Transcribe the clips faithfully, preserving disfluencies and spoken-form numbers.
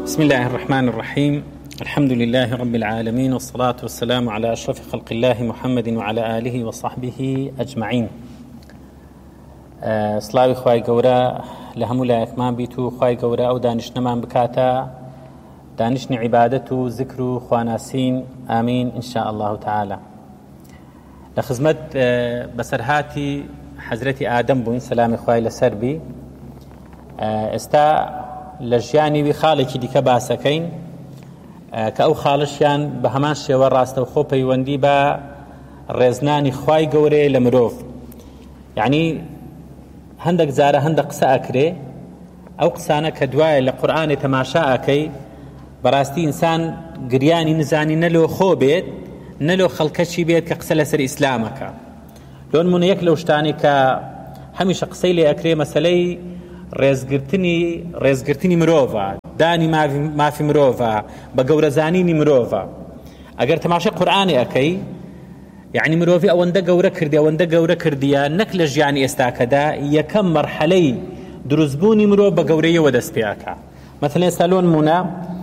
بسم الله الرحمن الرحيم. الحمد لله رب العالمين، والصلاة والسلام على أشرف خلق الله محمد وعلى آله وصحبه أجمعين. سلاوی خوای گەورە لە هەموو لایەکمان بیت و خوای گەورە ئەو دانیشتنەمان بکاتە دانیشتنی عیبادەت و ذکر و خواناسین. ئامین إن شاء الله تعالى. لە خزمەت بەسەرهاتی حەزرەتی ئادەم بووین، سەلامی خوای لەسەر بی. ئێستا لە ژیانی وی خاڵێکی دیکە باسەکەین کە ئەو خاڵشیان بە هەمان شێوە ڕاستەوخۆ پەیوەندی بە ڕێزنانی خوای گەورەیە لە مرۆڤ. یعنی هەندێک جارە هەندێک قسە ئەکرێ، ئەو قسانە کە دوایە لە قورئانێ تەماشا ئەکەی، بەڕاستی ئینسان گریانی نزانی نەلۆ خۆ بێت نەلۆ خەڵکەچی بێت کە قسە لەسەر ئیسلامەکە. لۆ نمونە یەک لەو شتانی کە هەمیشە قسەی لێ ئەکرێ مەسەلەی ڕێزگرتنی ڕێزگرتنی مرۆڤە، دانی مافی مرۆڤە، بە گەورەزانینی مرۆڤە. ئەگەر تەماشای قورئانی ئەکەی، یعنی مرۆڤی ئەوەندە گەورە کردی ئەوەندە گەورە کردیە نەک لە ژیانی ئێستاکەدا یەکەم مەرحەلەی دروستبوونی مرۆڤ بە گەورەیەوە دەست پێ ئەکا. مەثەڵەن ئێستا لۆ نمونە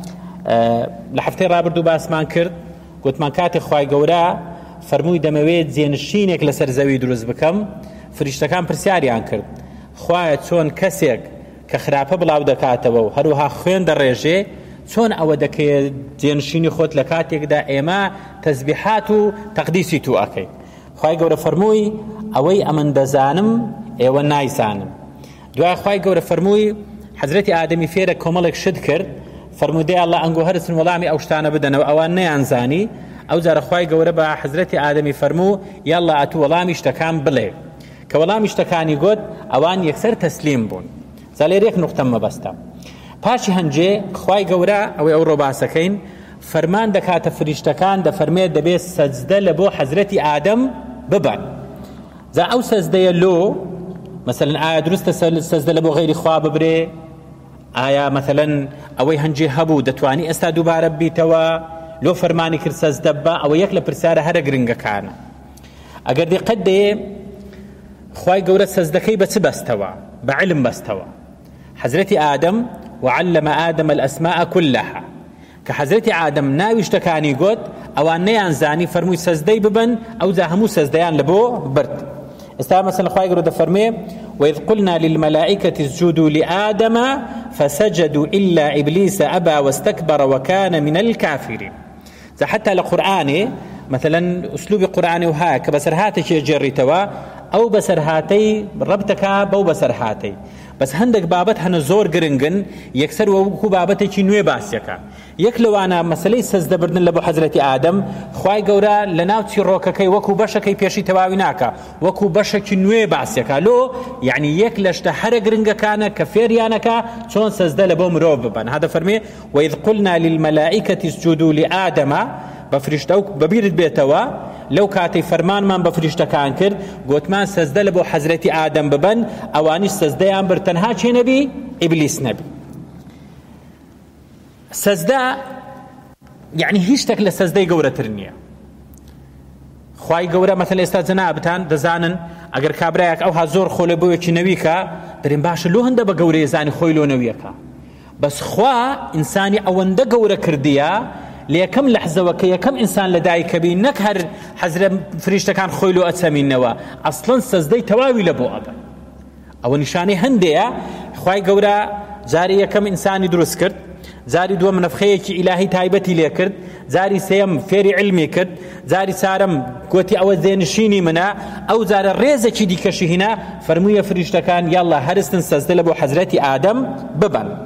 لە هەفتەی ڕابردوو باسمان کرد، گوتمان کاتێک خوای گەورە فەرمووی دەمەوێت جێنشینێک لەسەر زەوی دروست بکەم، فریشتەکان پرسیاریان کرد خوایە چۆن کەسێک کە خراپە بڵاو دەکاتەوە و هەروها خوێن دەڕێژێ چۆن ئەوە دەکەوێت جێنشینی خۆت لە کاتێکدا ئێمە تەسبیحات و تەقدیسی تو ئەکەی. خوای گەورە فەرمووی ئەوەی ئەمن دەزانم ئێوە نایزانم. دوای خوای گەورە فەرمووی حەزرەتی ئادەمی فێرە کۆمەڵێک شت کرد، فەرمووی دەی ئەڵڵا ئەنگۆ هەرچن وەڵامی ئەو شتانە بدەنەوە، ئەوان نەیانزانی. ئەو جارە خوای گەورە بە حەزرەتی ئادەمی فەرموو یاڵڵا ئەتوو وەڵامی شتەکان بڵێ. کە وەڵامی شتەکانی گوت ئەوان یەکسەر تەسلیم بوون. زالێر یەک نوقتەم مەبەستە. پاشی هەنجێ خوای گەورە ئەوەی ئەو ڕۆباسەکەین فەرمان دەکاتە فریشتەکان، دەفەرمێت دەبێت سەجدە لە بۆ حەزرەتی ئادەم ببەن. جا ئەو سەجدەیە لۆ مەسەلەن ئایا دروستە سەجدە لە بۆ غەیری خوا ببرێ؟ ئایا مەسەلەن ئەوەی هەنجێ هەبوو دەتوانی ئێستا دووبارە ببیتەوە؟ لۆ فەرمانی کرد سەجدە بە، ئەوە یەک لە پرسیارە هەرە گرنگەکانە. ئەگەر دقت دێ خوای گەورە سەجدەکەی بە چ بەستەوە؟ بە علم بەستەوە. حەزرەتی ئادەم وعلم آدم الأسماء كلها، کە حەزرەتی ئادەم ناوی شتەکانی گوت ئەوان نەیانزانی، فەرمووی سەجدەی ببن، ئەو جا هەموو سەجدەیان لە بۆ برد. ئێستا مەسەڵەن خوای گەورە دەفەرمێ وإذ قلنا للملائكة اسجدوا لآدم فسجدوا إلا إبليس أبى واستكبر وكان من الكافرين. ذا حتى لقرآن مثلا أسلوب قرآن وها كبسرهاتك يجريتوا أو بسرهاتي ربتك بو بسرهاتي، بس هندك بابت هن زور گرنگن يكسر وكو بابتي چي نوي باسيكا. يك لوانا مسئلي سجده بردن لبو حضرت آدم خوای گەورە لناو چی روككي وكو بشكي پیشی تواوی ناکا، وكو بشكي نوي باسيكا. لو يعني يك لشتا هر گرنگكانا كفيريانكا چون سجده لبو مرۆڤ ببن. هذا فرمي وإذ قلنا للملائكة اسجدوا لآدم، بفرشتو ببيرت بيتوا لو كاتي فرمان من بفرشتكان کرد گوتمان سجده لبو حضرت آدم ببن، اوانش سجده ام بر تنها چه نبی؟ ابلیس نبی. سجده يعني هیچ تک لسجده گەورەتر نییە. خوای گەورە مثلا ئێستا جەنابتان دەزانن ئەگەر کابرایەک ئەوها زۆر خۆ لە بۆیەکی نەویکە دەرێن باشە لۆ هەندە بە گەورەیە زانی خۆی لۆ نەویەکە، بەس خوا ئینسانی ئەوەندە گەورە کردیە ليكم لحظة وكيكم إنسان لدايك بين نكهر حزر فريشة كان خويلو أتسمين نوا أصلاً سزدي تواوي لبو أبا أو نشاني هندية خواي قورا زاري يكم إنسان دروس كرد، زاري دو من نفخيك إلهي تايبتي ليكرد، زاري سيم فيري علمي كرد، زاري سارم قوتي أو زينشيني منا أو زار الريزة كي دي كشي هنا فرموية فريشة كان يلا هرستن سزدي لبو حزرتي آدم ببن.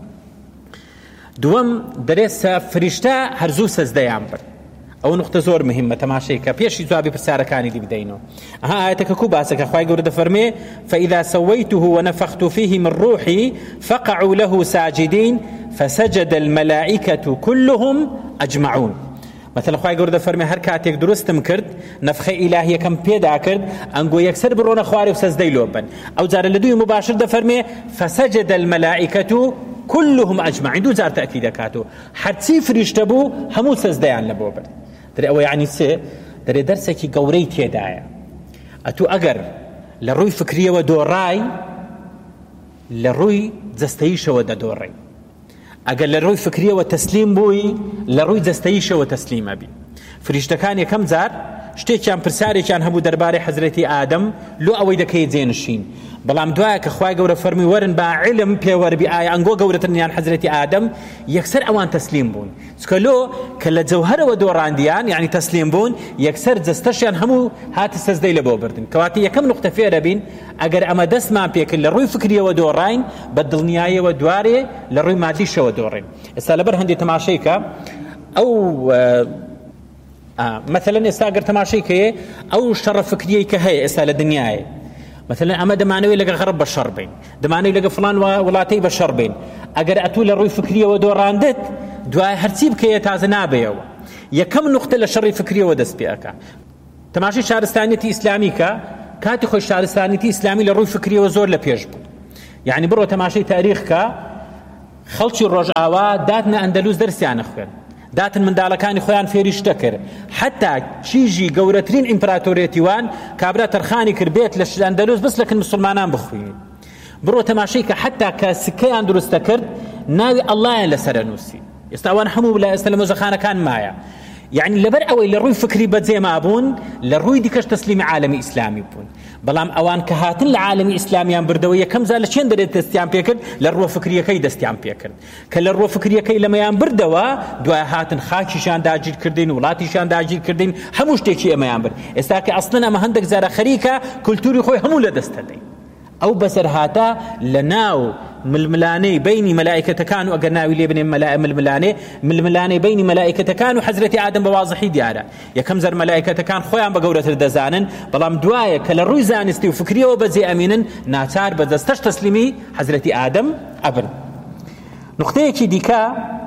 دوم درێسە فریشتە هەرزوو سەجدەیان برد. ئەو نقطە زۆر مهمە تەماشەیکە پێشی جوابی پرسیارەکانی دی بدەینەوە. ئەها ئاەتەکە کوو باسەکە خوای گەورە دەفەرمێ فإذا سويته ونفخت فيه من روحي فقعوا له ساجدين فسجد الملائكة كلهم أجمعون. مثلا خوای گەورە دەفەرمێ هەر کاتێک دروستم کرد نەفخەی ئیلاهیەکەم پێدا کرد ئەنگۆ یەکسەر بڕۆنە خوارێ و سەجدەی لۆ بن. ئەو جارە لە دووی مباشر دەفەرمێ فسجد الملائكة كلهم أجمعين. دو زار تأكيد كاتو حرتي فريشتبو همو سزديان لبو برد. دري أو يعني سي دري درسكي قوري تيدايا أتو أقر لروي فكرية ودوراي لروي زستيش ودا دوري. ئەگەر لە ڕووی فکریەوە تەسلیم بووی لە ڕووی جەستەییشەوە تەسلیمە بی. فریشتەکان یەکەم جار شتێکیان پرسارێکیان هەبوو دەربارەی حەزرەتی ئادەم لۆ ئەوەی دەکەی جێنشین، بەڵام دوایە کە خوای گەورە فەرمی وەرن با علم پێوەربی ئایا ئەنگۆ گەورەترن یان حەزرەتی ئادەم، یەکسەر ئەوان تەسلیم بوون. چکە لۆ کە لە جەوهەرەوە دۆڕاندیان یعنی تەسلیم بوون، یەکسەر جەستەشیان هەموو هاتە سەجدەی لە بۆ بردن. کەواتە یەکەم نوقتە فێرە بین ئەگەر ئەمە دەستمان پێکرد لە ڕووی فکریەوە دۆڕاین، بە دڵنیاییەوە دوارێ لە ڕووی مادیشەوە دۆڕین. ئێستا لەبەر هەندێک تەماشەیکە ئەو مثلا ئێستا گەر تەماشەیکەیە ئەو شەڕە فکریەی کە هەیە ئێستا لە دنیاە، مثلا ئەمە دەمانەوێت لەگە غەرب بە شەڕ بین، دەمانەوێت لەگە فڵان وڵاتەی بە شەڕ بین. ئەگەر ئەتوو لە ڕووی فکریەوە دۆڕاندت، دوای هەرچی بکەیە تازە نابێەوە. یەکەم نوقتە لە شەڕی فکریەوە دەست پێ ئەکا. تەماشای شارستانیەتی ئیسلامی کە کاتی خۆی شارستانیەتی ئیسلامی لە ڕووی فکریەوە زۆر لە پێش بوو. یعنی بڕۆ تەماشای تاریخ کە خەڵکی ڕۆژئاوا داتنە ئەندەلوس دەرسیان نەخوێن، داتن منداڵەکانی خۆیان فێری شتە کرد، حتا چیژی گەورەترین ئیمپراتۆریەتیوان کابرا تەرخانی کرد بێت لە ئەندەلوس بس لەکن مسلمانان بخوێنین. بڕۆ تەماشای کە حتا کە سکەیان دروستە کرد ناوی ئەڵڵایان لەسەرە نووسی. ئێستا ئەوان هەموو لە ئێستا لە مۆزەخانەکان مایە. یعنی لەبەر ئەوەی لە ڕووی فکری بەجێ مابوون، لە ڕووی دیکەش تەسلیمی عالەمی ئیسلامی بوون. بەڵام ئەوان کە هاتن لە عالەمی ئیسلامیان بردەوە یەکەم جار لە چێن دەرێت دەستیان پێکرد؟ لە ڕووە فکریەکەی دەستیان پێکرد. کە لە ڕووە فکریەکەی لەمەیان بردەوە، دوای هاتن خاکیشان داگیر کردین، وڵاتیشان داگیر کردین، هەموو شتێکی ئەمەیان برد. ئێستا کە ئەسڵەن ئەمە هەندێک جارە خەریکە کولتوری خۆی هەموو لە دەستە دەین. ئەو بەسەر هاتە لە ناو ململانەی بینی مەلائکەتەکان و ئەگەر ناوی لێ بنێ ململانێ ململانەی بینی مەلائکەتەکان و حەزرەتی ئادەم بە واضحی دیارە. یەکەم زەر مەلائکەتەکان خۆیان بە گەورەتر دەزانن، بەڵام دوایە کە لە ڕووی زانستی و فکریەوە بەجێ ئەمێنن، ناچار بە دەستەش تەسلیمی حەزرەتی ئادەم ئەبن. نقطەیەکی دیکە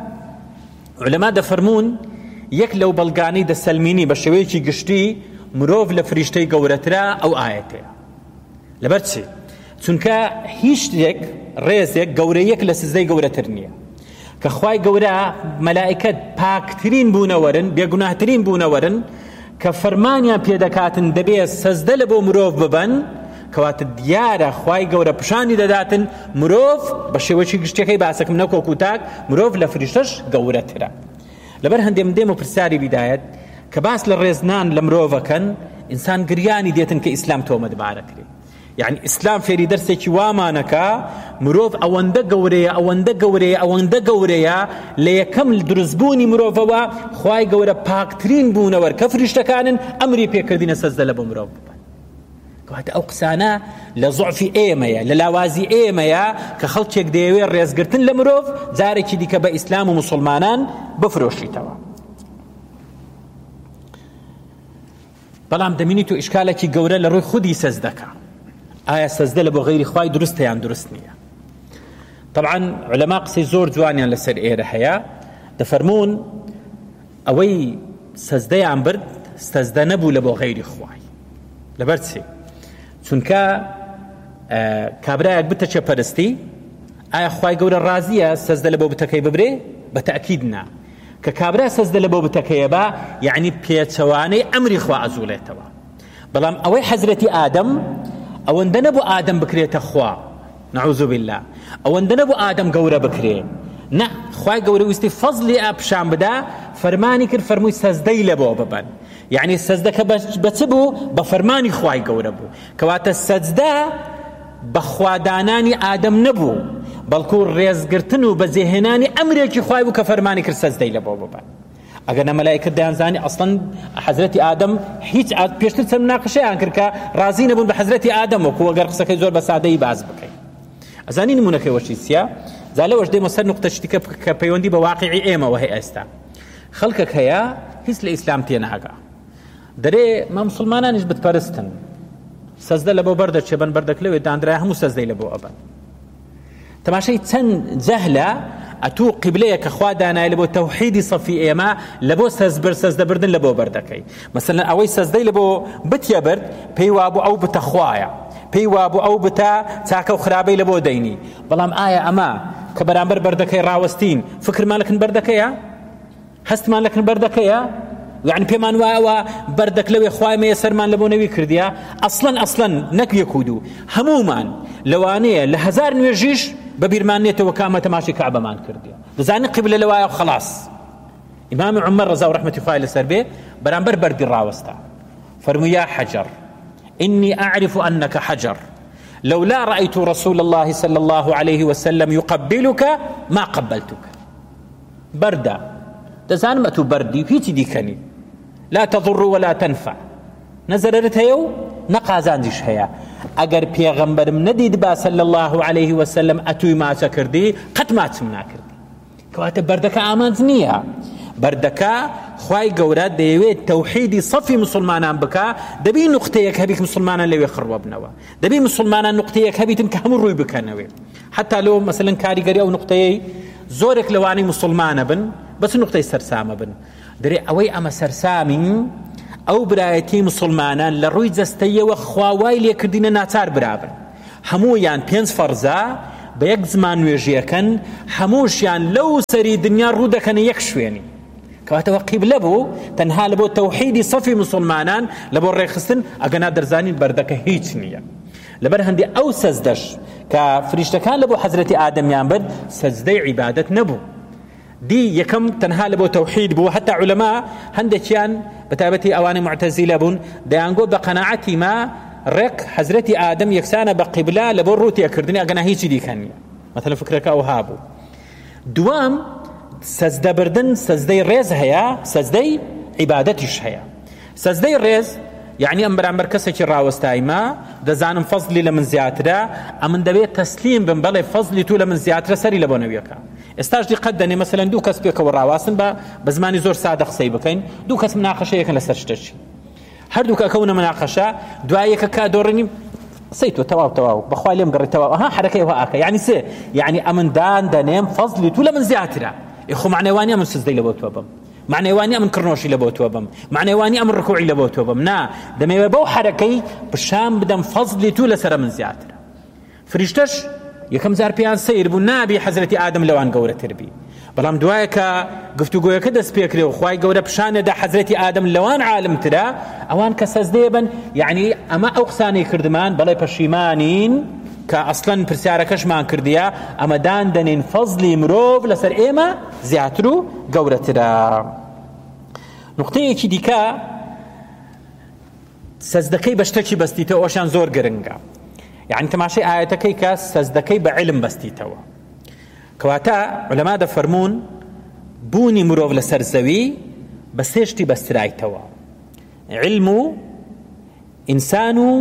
عولەما دەفەرمون یەک لەو بەڵگانەی دەسەلمینی بە شێوەیەکی گشتی مرۆڤ لە فریشتەی گەورەترە ئەو ئاەتەیە. لەبەر چی؟ چونکە هیچ شتێک ڕێزێک گەورەیەک لە سزەی گەورەتر نییە. کە خوای گەورە مەلائکەت پاکترین بوونەوەرن، بێگوناهترین بوونەوەرن، کە فەرمانیان پێدەکاتن دەبێت سەجدە لە بۆ مرۆڤ ببەن، کەواتە دیارە خوای گەورە پیشانی دەداتن مرۆڤ بە شێوەیەکی گشتەکەی باسەکەم نەکۆکو تاک مرۆڤ لە فریشتەش گەورەترە. لەبەر هەندێم دێم و پرسیاری بیدایەت کە باس لە ڕێزنان لە مرۆڤەکەن، ئینسان گریانی دێتن کە ئیسلام تۆمەتبارەکرێ. یعنی ئیسلام فێری دەرسێکی وامانەکە مرۆڤ ئەوەندە گەورەیە ئەوەندە گەورەیە ئەوەندە گەورەیە لە یەکەم دروستبوونی مرۆڤەوە خوای گەورە پاکترین بوونەوەر کە فریشتەکانن ئەمری پێکردینە سەجدە لە بۆ مرۆڤ ببن. کەواتە ئەو قسانە لە زوعفی ئێمەیە، لە لاوازی ئێمەیە کە خەڵکێک دەیەوێت ڕێزگرتن لە مرۆڤ جارێکی دیکە بە ئیسلام و مسلمانان بفرۆشیتەوە. بەڵام دەمینیت و ئیشکالێکی گەورە لە ڕووی خودی سەجدەکە. ئایا سەجدە لە بۆ غەیری خوای دروستە یان دروست نییە؟ طبعا علەما قسەی زۆر جوانیان لەسەر ئێرە هەیە. دەفەرمون ئەوەی سەجدەیان برد سەجدە نەبوو لە بۆ غەیری خوای. لەبەر چی؟ چونکە کابرایەک بتەچێ پەرستی، ئایا خوای گەورە ڕازیە سەجدە لە بۆ بتەکەی ببرێ؟ بە تەئکید نا. کە کابرا سەجدە لە بۆ بتەکەیە بە یعنی پێچەوانەی ئەمری خوا ئەزوڵێتەوە. بەڵام ئەوەی حەزرەتی ئادەم ئەوەندە نەبوو ئادەم بکرێتە خوا، نەعوذ بالله، ئەوەندە نەبوو ئادەم گەورە بکرێ. نە، خوای گەورە ویستی فەزلی ئاپشان بدا، فەرمانی کرد فەرمووی سەجدەی لە بۆ ببەن. یعنی سەجدەکە بە چ بوو؟ بە فەرمانی خوای گەورە بوو. کەواتە سەجدە بە خوادانانی ئادەم نەبوو، بەڵکو ڕێزگرتن و بەجێهێنانی ئەمرێکی خوای بوو کە فەرمانی کرد سەجدەی لە بۆ ببەن. ئەگەر نەمەلایکەت دەیانزانی ئەسڵەن حەزرەتی ئادەم هیچ پێشتر چەند مناقەشەیان کرد کە ڕازی نەبوون بە حەزرەتی ئادەم، وەکو ئەگەر قسەکەی زۆر بە سادەیی باز بکەین. ئەزانی نمونەکەی وەشی چییە؟ جا لەوەش دێمە سەر نوقتە شتێکە کە پەیوەندی بە واقعی ئێمەوە هەیە. ئێستا خەڵکێک هەیە هیچ لە ئیسلام تێ ناگا، دەرێ مە مسلمانانیش بتپەرستن، سەجدە لە بۆ بەردەچێ بن بەردەک لەوێ دانرای هەموو سەجدەی لە بۆ ئەبن. تەماشای چەند جەهلە ئەتوو قیبلەیە کە خوا دانای لە بۆ تەوحیدی سەفی ئێمە لە بۆ سەزبر سەجدە بردن لە بۆ بەردەکەی. مەسەلەن ئەوەی سەجدەی لە بۆ بتیە برد پێی وابوو ئەو بتە خوایە، پێی وابوو ئەو بتە چاکە و خراپەی لە بۆ دەینی. بەڵام ئایا ئەمە کە بەرامبەر بەردەکەی ڕاوەستین فکرمان لەکن بەردەکەیە؟ هەستمان لەکن بەردەکەیە؟ یعنی پێمان وایەوە بەردەک لەوێ خوای مەیە سەرمان لە بۆ نەوی کردیە؟ ئەسڵەن ئەسڵەن نەک یەک و دوو، هەمومان لەوانەیە لە هەزار نوێژیش ببیرمانێتەوە کە ئەمە تەماشای کەعبەمان کردیە دەزانین قیبلە لەوایە و خەڵاس ئیمام عومەر ڕەزا و ڕەحمەتی خوای لەسەر بێ بەرامبەر بەردی ڕاوەستا فەرمووی یا حەجەر إني أعرف أنك حجر لولا رأيت رسول الله صلى الله عليه وسلم يقبلك ما قبلتك بردا دەزانم ئەتوو بەردی هیچی دیکەنی لا تضر ولا تنفع نەزەرەرت هەیە و نەقازانجیش هەیە ئەگەر پێغەمبەرم نەدید با صلی الله عليه وسلم ئەتووی ماچە کردی قەت ماچم ناکردی کەواتە بەردەکە ئامانج نییە بەردەکە خوای گەورە دەیەوێت تەوحیدی سەفی مسلمانان بکە دەبی نوقتەیەک هەبی مسلمانان لەوێ خڕوە بنەوە دەبی مسلمانان نوقتەیەک هەبیتن کە هەموو ڕووی بکەنەوێ حتا لەوە مەسەلەن کاریگەری ئەو نوقتەیەی زۆرێک لەوانەی مسلمانە بن بەس نوقتەی سەرسامە بن دەرێ ئەوەی ئەمە سەرسامی ئەو برایەتی مسلمانان لە ڕووی جەستەیەوە خواوای لێکردینە ناچار برابن هەموویان پێنج فەرزە بە یەک زمان نوێژیەکەن هەمووشیان لەو سەری دنیا ڕوو دەکەنە یەک شوێنی کەواتەوە قیبلە بوو تەنها لە بۆ تەوحیدی سەفی مسلمانان لە بۆ ڕێخستن ئەگەنا دەرزانین بەردەکە هیچ نییە لەبەر هەندێ ئەو سەزدەش کە فریشتەکان لە بۆ حەزرەتی ئادەمیان برد سەجدەی عیبادەت نەبوو دی یەکەم تەنها لە بۆ تەوحید بوو حتا عولەما هەندێکیان بەتایبەتی ئەوانەی معتەزیلە بوون دەیانگۆ بە قەناعەتی ما ڕێک حەزرەتی ئادەم یەکسانە بە قیبلە لە بۆ ڕوتێکردنی ئەگەنا هیچی دیکەن نییە مەثەلا فکرەکە ئەوها بوو دوام سەجدە بردن سەجدەی ڕێز هەیە سەجدەی عیبادەتیش هەیە سەجدەی ڕێز یعنی ئەم بەرامبەر کەسێکی ڕاوەستایمە دەزانم فەزلی لە من زیاترە ئەمن دەبێت تەسلیم بم بەڵێ فەزلی تو لە من زیاترە سەری لە بۆ نەویەکە ئێستاش دیقەت دەنێ مەسەلەن دوو کەس پێکەوە ڕاواستن بە بە زمانی زۆر سادە قسەی بکەین دوو کەس مناقەشەیەکەن لەسەر شتێکی هەردوو کەکەونە مناقەشە دوایەکە کا دۆڕنی سەی تۆ تەواو تەواو بەخوا لێم گەڕێتەوە ئەها حرەکەی وا ئاکە یعنی سێ یعنی ئەمن دان دەنێم فەزلی تو لە من زیاترە خۆ معنەوانی ئەمن سزدەی لە بۆ تۆ بم معنەوانی ئەمن کڕنۆشی لە بۆ تۆ بم معنەوانی ئەمن ڕکوعی لە بۆ تۆ بم نا دەمەوێت بەو حرەکەی پشان بدەم فەزلی تو لەسەر من زیاترە فریشتەش یەکەم جار پێیان سەیر بوو نابی حەزرەتی ئادەم لەوان گەورەتر بی بەڵام دوایە کە گفتوگۆیەکە دەست پێکرێ و خوای گەورە پیشانێدا حەزرەتی ئادەم لەوان عالمترە ئەوان کە سەجدەیە بن یعنی ئەمە ئەو قسانەی کردمان بەڵێ پەشیمانین کە ئەسڵەن پرسیارەکەشمان کردیە ئەمە دان دەنین فەزلی مرۆڤ لەسەر ئێمە زیاتر و گەورەترە نقطەیەکی دیکە سەجدەکەی بە شتێکی بەستیتەوە ئەوشان زۆر گرنگە یعنی تەماشای ئاەتەکەی کە سەجدەکەی بە عیلم بەستیتەوە کەواتە عولەما دەفەرمون بوونی مرۆڤ لەسەر زەوی بە سێ شتی بەسترایتەوە عیلم و ئینسان و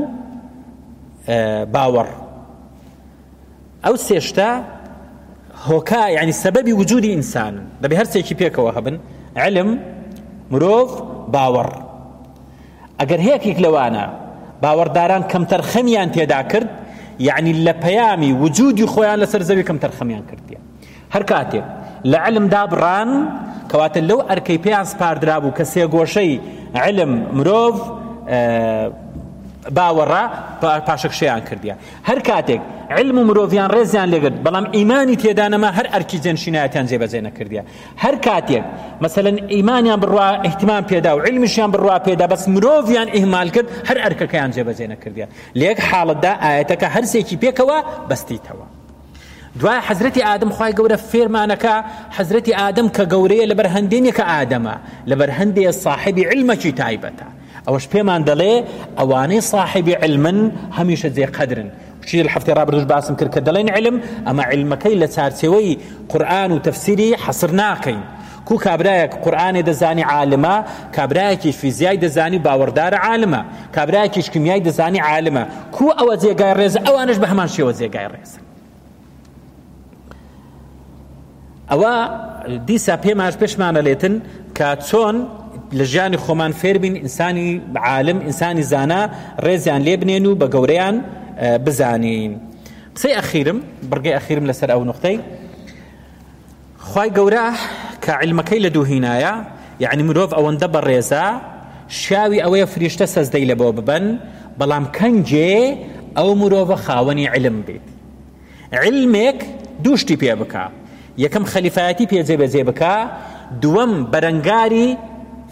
باوەڕ ئەو سێشتە هۆکا یعنی سەبەبی وجودی ئینسان دەبێ هەر سێکی پێکەوە هەبن علم مرۆڤ باوەڕ ئەگەر هەیەکێک لەوانە باوەڕداران کەمتەر خەمیان تێدا کرد یعنی لە پەیامی وجودی خۆیان لەسەر زەوی کەمتەر خەمیان کردیە هەر کاتێک لە علم دابڕان کەواتە لەو ئەرکەی پێیان سپاردرا بوو کە سێگۆشەی علم مرۆڤ باوەڕە پاشەکشەیان کردیە هەر کاتێک علم و مرۆڤیان ڕێزیان لێگرت بەڵام ئیمانی تێدانەما هەر ئەرکی جێنشینایەتیان جێبەجێ نەکردیە هەر کاتێک مەسەلەن ئیمانیان بڕوا احتمام پێدا و علمیشیان بڕوا پێدا بەس مرۆڤیان ئیهمال کرد هەر ئەرکەکەیان جێبەجێ نەکردیە لە یەک حاڵەتدا ئاەتەکە هەر سێکی پێکەوە بەستیتەوە دوای حەزرەتی ئادەم خوای گەورە فێرمانەکە حەزرەتی ئادەم کە گەورەیە لەبەر هەندێنێکە ئادەمە لەبەر هەندێ صاحبی علمەکی تایبەتە ئەوەش پێمان دەڵێ ئەوانەی صاحبی علمن هەمیشە جێ قەدرن بچی الحفتەی ڕابردوش باسم کرد کە دەڵێن علم ئەمە علمەکەی لە چارچێوەی قورئان و تەفسیری حەسر ناکەین کو کابرایەک قورئانی دەزانی عالمە کابرایەکی فیزیای دەزانی باوەڕدارە عالمە کابرایەکیش کیمیای دەزانی عالمە کو ئەوە جێگای ڕێزە ئەوانش بە هەمان شێوە جێگای ڕێزە ئەوە دیسا پێماش پێشمانەلێتن کە چۆن لە ژیانی خۆمان فێر بین ئینسانی عالم ئینسانی زانا ڕێزیان لێ بنێن و بە گەورەیان بزانین قسەی ئەخیرم بڕگەی ئەخیرم لەسەر ئەو نقطەی خوای گەورە کە علمەکەی لە دووهینایە یعنی مرۆڤ ئەوەندە بە ڕێزە شاوی ئەوەیە فریشتە سەجدەی لە بۆ ببەن بەڵام کەنجێ ئەو مرۆڤە خاوەنی علم بێت علمێک دوو شتی پێ بکە یەکەم خەلیفایەتی پێ جێبەجێ بکە دووەم بەرەنگاری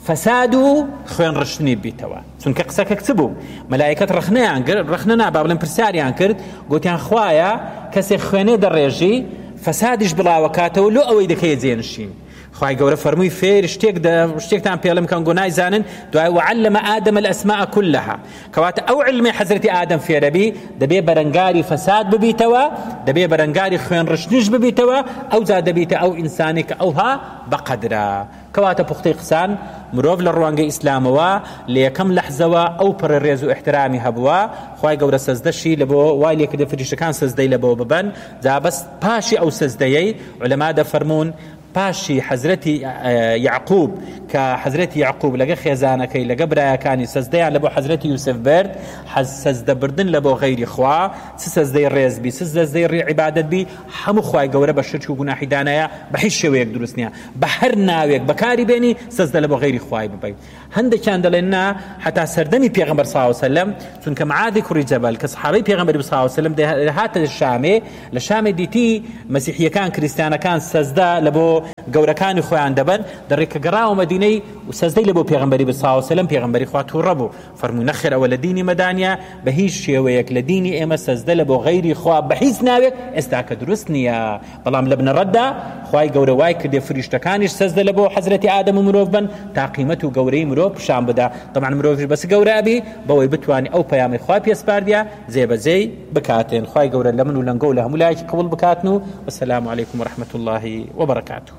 فساد و خوێن ڕشتنی بیتەوە. چونکە قسەکە کچبوو مەلایکەت ڕخنەیان کرد ڕخنەنا با بڵێن پرسیاریان کرد گوتیان خوایە کەسێک خوێنێ دەڕێژی فەسادیش بڵاوەکاتەوە لۆ ئەوەی دەکەیە جێنشین. خوای گەورە فەرمووی فێر شتێک شتێکتان پێڵم کەن گۆنای زانن دوای وعلم آدم الأسماء كلها کەواتە ئەو علمی حەزرەتی ئادەم فێرەبی دەبێ بەرەنگاری فەساد ببیتەوە دەبێ بەرەنگاری خوێن ڕشتنیش ببیتەوە ئەو جا دەبیتە ئەو ئینسانی کە ئەوها بەقەدرا. کەواتە پوختەی قسان مرۆڤ لە ڕوانگەی ئیسلامەوە لە یەکەم لەحزەوە ئەو پڕە ڕێز و احترامی هەبووە خوای گەورە سەزدەشی لە بۆ وای لێکردە فریشتەکان سەزدەی لە بۆ ببەن جا بەس پاشی ئەو سەزدەیەی عولەما دەفەرمون پاشی حەزرەتی یعقوب کە حەزرەتی یعقوب لەگە خێزانەکەی لەگە برایەکانی سەزدەیان لە بۆ حەزرەتی یوسف برد سەزدەبردن لە بۆ غەیری خوا چ سەزدەی ڕێز بی چ سەزدەی ڕێ عیبادەت بی هەموو خوای گەورە بە شرک و گوناحی دانایە بە هیچ شێوەیەک دروست نییە بە هەر ناوێک بەکاری بێنی سەزدە لە بۆ غەیری خوای ببیت. هەندێکیان دەڵێن نا حتا سەردەمی پێغەمبەر صلی الله علیه و سلم چونکە معاذ کوڕی جەبەل کە سەحابەی پێغەمبەر صلی الله علیه و سلم هاتە شامێ لە شامێ دیتی مەسیحیەکان کریستیانەکان سەزدە لە بۆ گەورەکانی خۆیان دەبن دەڕێکە گەڕاوە مەدینەی و سەزدەی لە بۆ پێغەمبەری صلی الله علیه و سلم پێغەمبەری خوا تووڕە بوو فەرمووی نەخێر ئەوە لە دینی مەدانیە بە هیچ شێوەیەک لە دینی ئێمە سەزدە لە بۆ غەیری خوا بە هیچ ناوێک ئێستا کە دروست نییە. بەڵام لە بنەڕەتدا خوای گەورە وای کردێ فریشتەکانیش سەزدە لە بۆ حەزرەتی ئادەم و مرۆڤ بن تا قیمەت و گەورەی مرۆڤ پیشان بدا. طبعا مرۆڤ بەس گەورە بی بەوەی بتوانێت ئەو پەیامی خوا پێسپاردیە جێبەجێی بکاتێن. خوای گەورە لە من و لەنگە و لە هەموو لایەکی قبوڵ بکاتن و وەسەلام عەلەیکوم وەرەحمەتوڵڵاهی وەبەرەکاتوه.